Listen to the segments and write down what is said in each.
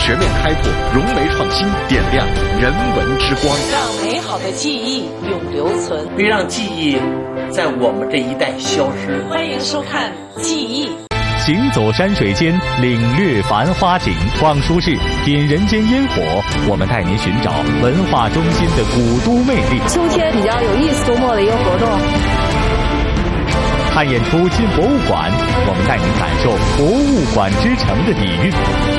全面开拓融媒创新，点亮人文之光， 让美好的记忆永留存， 别让记忆在我们这一代消失。 欢迎收看《记忆》。 行走山水间，领略繁花景，逛书市，品人间烟火。我们带您寻找文化中心的古都魅力。 秋天比较有意思，周末的一个活动。 看演出进博物馆，我们带您感受博物馆之城的底蕴。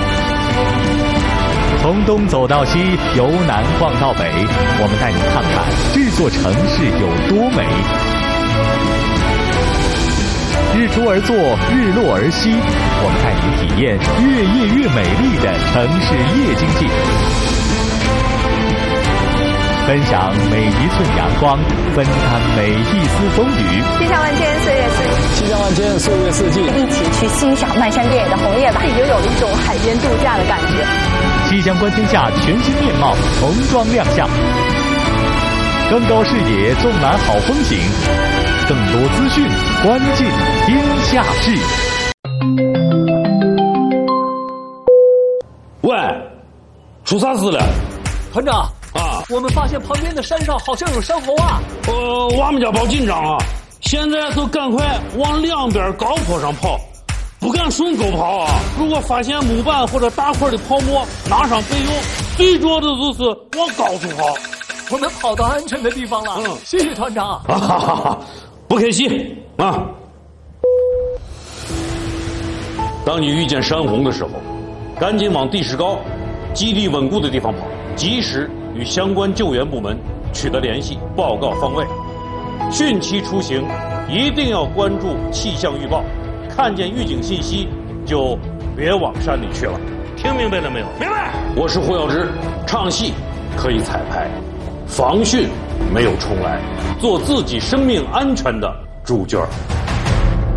从东走到西，由南逛到北，我们带您看看这座城市有多美。日出而作，日落而息，我们带您体验越夜越美丽的城市夜经济，分享每一寸阳光，分担每一丝风雨。 气象万千，岁月四季。 气象万千，岁月四季。 一起去欣赏漫山遍野的红叶吧，又有一种海边度假的感觉。 气象观天下全新面貌重装亮相，更高视野，纵览好风景。更多资讯，关键天下事。 喂，出啥事了？ 团长啊， 我们发现旁边的山上好像有山猴啊！ 我们家报紧张啊！现在都赶快往两边高坡上跑，不敢顺沟跑啊！如果发现木板或者大块的泡沫，拿上备用。最重要的就是往高处跑。 我们跑到安全的地方了，谢谢团长。 哈哈哈！不客气啊！当你遇见山洪的时候，赶紧往地势高、基地稳固的地方跑，及时与相关救援部门取得联系，报告方位。汛期出行一定要关注气象预报，看见预警信息就别往山里去了。听明白了没有？明白。我是胡耀之，唱戏可以彩排，防汛没有重来，做自己生命安全的主角。